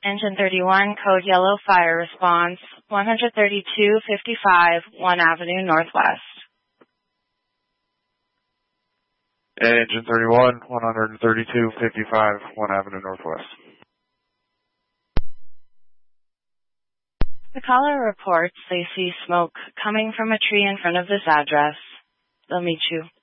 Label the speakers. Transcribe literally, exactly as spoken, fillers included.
Speaker 1: Engine thirty-one, code yellow, fire response, one thirty-two fifty-five, one Avenue Northwest.
Speaker 2: Engine thirty-one, one thirty-two fifty-five, one Avenue Northwest.
Speaker 1: The caller reports they see smoke coming from a tree in front of this address. They'll meet you.